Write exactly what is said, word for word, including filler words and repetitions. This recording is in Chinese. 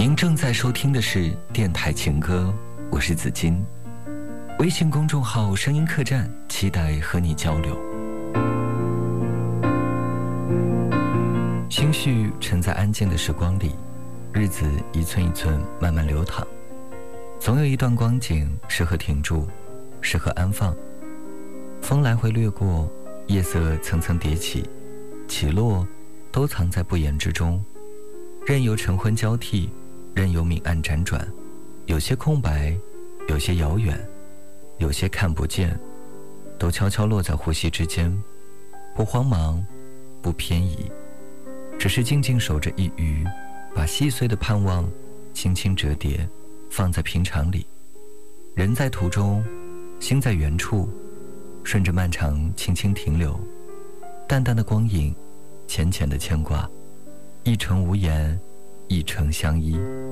您正在收听的是电台情歌，我是子金。微信公众号声音客栈，期待和你交流。心绪沉在安静的时光里，日子一寸一寸慢慢流淌，总有一段光景适合停住，适合安放。风来回掠过，夜色层层叠起，起落都藏在不言之中，任由晨昏交替，任由明暗辗转，有些空白，有些遥远，有些看不见，都悄悄落在呼吸之间，不慌忙，不偏移，只是静静守着一隅，把细碎的盼望轻轻折叠，放在平常里。人在途中，心在远处，顺着漫长轻轻停留，淡淡的光影，浅浅的牵挂，一程无言，一程相依。